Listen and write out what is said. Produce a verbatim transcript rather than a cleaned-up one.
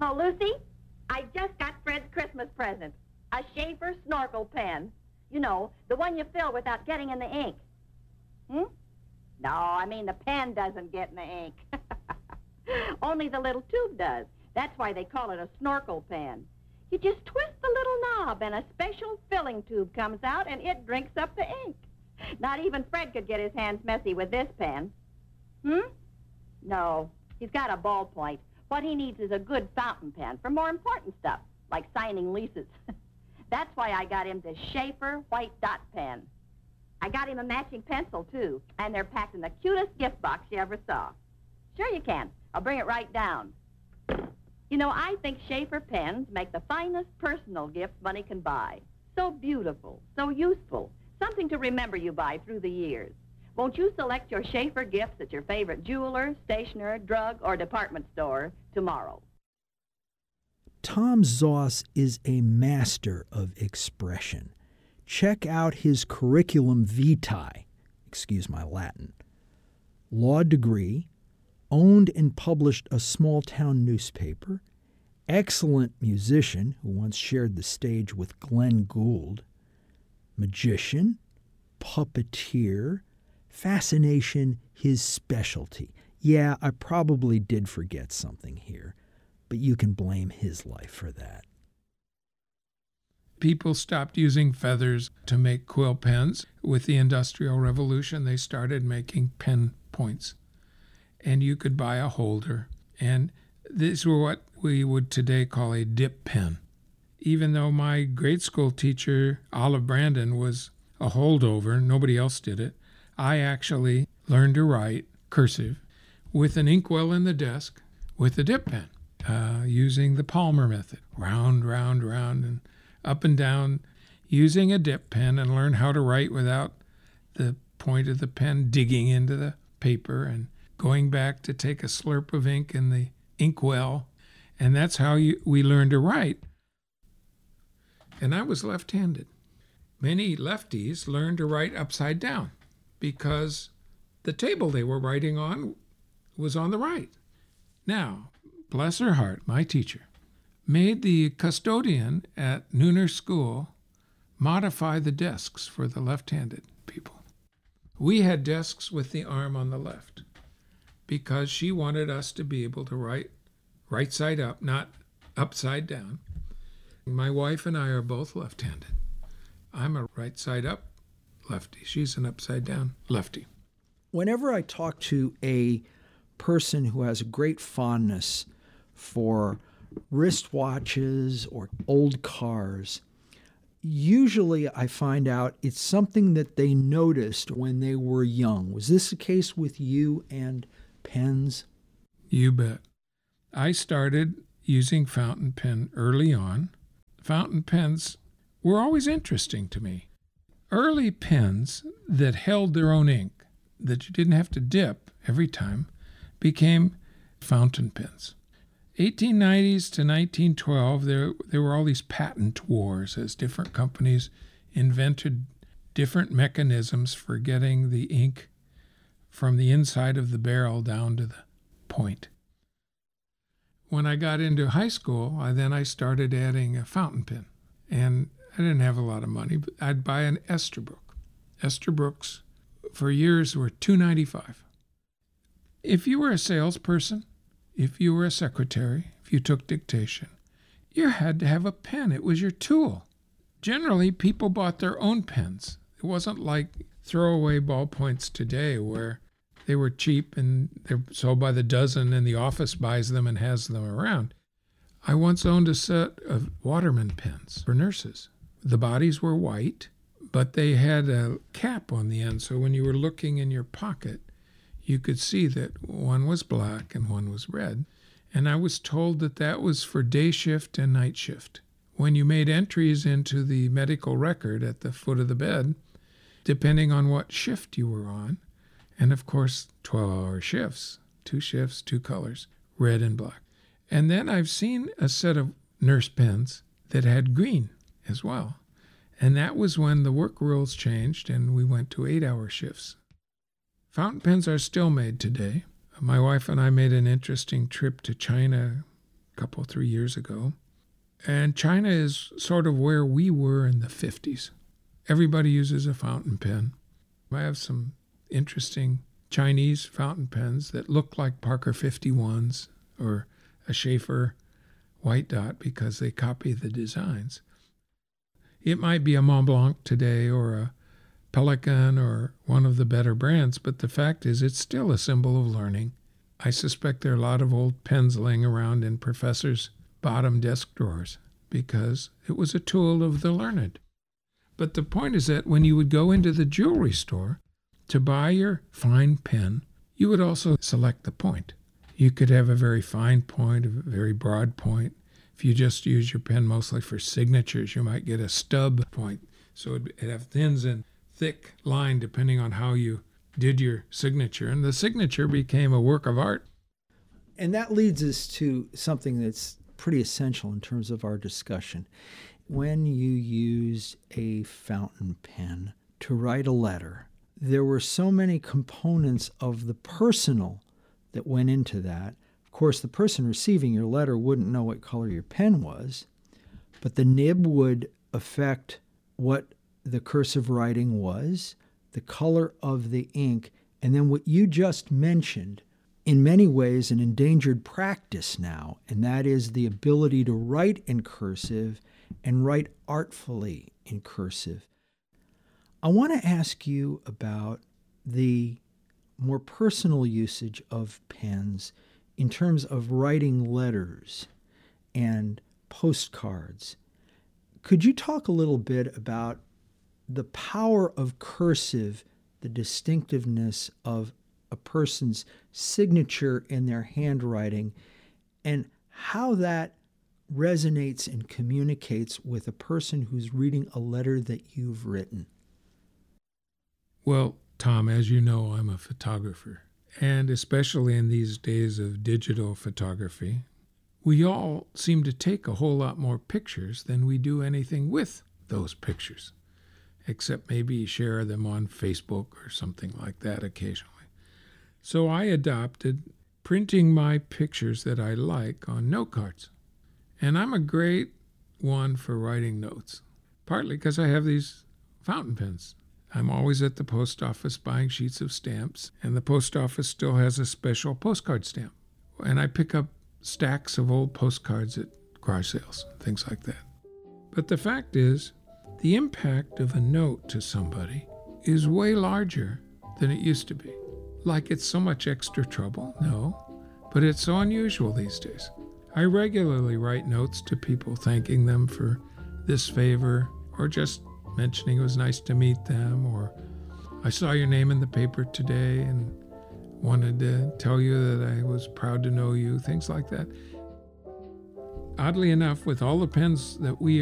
Oh, Lucy, I just got Fred's Christmas present. A Schaefer snorkel pen. You know, the one you fill without getting in the ink. Hmm? No, I mean the pen doesn't get in the ink. Only the little tube does. That's why they call it a snorkel pen. You just twist the little knob and a special filling tube comes out and it drinks up the ink. Not even Fred could get his hands messy with this pen. Hmm? No, he's got a ballpoint. What he needs is a good fountain pen for more important stuff, like signing leases. That's why I got him the Schaefer white dot pen. I got him a matching pencil, too, and they're packed in the cutest gift box you ever saw. Sure you can. I'll bring it right down. You know, I think Schaefer pens make the finest personal gift money can buy. So beautiful, so useful, something to remember you by through the years. Won't you select your Schaefer gifts at your favorite jeweler, stationer, drug, or department store tomorrow? Tom Zoss is a master of expression. Check out his curriculum vitae, excuse my Latin. Law degree, owned and published a small-town newspaper, excellent musician who once shared the stage with Glenn Gould, magician, puppeteer, fascination his specialty. Yeah, I probably did forget something here, but you can blame his life for that. People stopped using feathers to make quill pens. With the Industrial Revolution, they started making pen points. And you could buy a holder. And these were what we would today call a dip pen. Even though my grade school teacher, Olive Brandon, was a holdover, nobody else did it, I actually learned to write cursive with an inkwell in the desk with a dip pen, uh, using the Palmer method. Round, round, round, and up and down, using a dip pen, and learn how to write without the point of the pen digging into the paper and going back to take a slurp of ink in the inkwell. And that's how you, we learned to write. And I was left-handed. Many lefties learned to write upside down because the table they were writing on was on the right. Now, bless her heart, my teacher made the custodian at Nooner School modify the desks for the left-handed people. We had desks with the arm on the left because she wanted us to be able to write right side up, not upside down. My wife and I are both left-handed. I'm a right side up lefty. She's an upside down lefty. Whenever I talk to a person who has a great fondness for wristwatches or old cars, usually I find out it's something that they noticed when they were young. Was this the case with you and pens? You bet. I started using fountain pen early on. Fountain pens were always interesting to me. Early pens that held their own ink, that you didn't have to dip every time, became fountain pens. eighteen nineties to nineteen twelve, there, there were all these patent wars as different companies invented different mechanisms for getting the ink from the inside of the barrel down to the point. When I got into high school, I, then I started adding a fountain pen. And I didn't have a lot of money, but I'd buy an Esterbrook. Esterbrook's for years were two dollars and ninety-five cents. If you were a salesperson, if you were a secretary, if you took dictation, you had to have a pen. It was your tool. Generally, people bought their own pens. It wasn't like throwaway ballpoints today where they were cheap and they're sold by the dozen and the office buys them and has them around. I once owned a set of Waterman pens for nurses. The bodies were white, but they had a cap on the end, so when you were looking in your pocket, you could see that one was black and one was red. And I was told that that was for day shift and night shift. When you made entries into the medical record at the foot of the bed, depending on what shift you were on, and of course, twelve-hour shifts, two shifts, two colors, red and black. And then I've seen a set of nurse pens that had green as well. And that was when the work rules changed and we went to eight-hour shifts. Fountain pens are still made today. My wife and I made an interesting trip to China a couple, three years ago. And China is sort of where we were in the fifties. Everybody uses a fountain pen. I have some interesting Chinese fountain pens that look like Parker fifty-ones or a Schaefer White Dot because they copy the designs. It might be a Montblanc today or a Pelikan or one of the better brands, but the fact is it's still a symbol of learning. I suspect there are a lot of old pens laying around in professors' bottom desk drawers because it was a tool of the learned. But the point is that when you would go into the jewelry store to buy your fine pen, you would also select the point. You could have a very fine point, a very broad point. If you just use your pen mostly for signatures, you might get a stub point. So it'd have thins and thick line depending on how you did your signature. And the signature became a work of art. And that leads us to something that's pretty essential in terms of our discussion. When you use a fountain pen to write a letter, there were so many components of the personal that went into that. Of course, the person receiving your letter wouldn't know what color your pen was, but the nib would affect what the cursive writing was, the color of the ink, and then what you just mentioned, in many ways an endangered practice now, and that is the ability to write in cursive and write artfully in cursive. I want to ask you about the more personal usage of pens in terms of writing letters and postcards. Could you talk a little bit about the power of cursive, the distinctiveness of a person's signature in their handwriting, and how that resonates and communicates with a person who's reading a letter that you've written? Well, Tom, as you know, I'm a photographer. And especially in these days of digital photography, we all seem to take a whole lot more pictures than we do anything with those pictures, except maybe share them on Facebook or something like that occasionally. So I adopted printing my pictures that I like on note cards. And I'm a great one for writing notes, partly because I have these fountain pens. I'm always at the post office buying sheets of stamps, and the post office still has a special postcard stamp. And I pick up stacks of old postcards at garage sales, things like that. But the fact is, the impact of a note to somebody is way larger than it used to be. Like it's so much extra trouble? No, but it's so unusual these days. I regularly write notes to people thanking them for this favor, or just mentioning it was nice to meet them, or I saw your name in the paper today and wanted to tell you that I was proud to know you, things like that. Oddly enough, with all the pens that we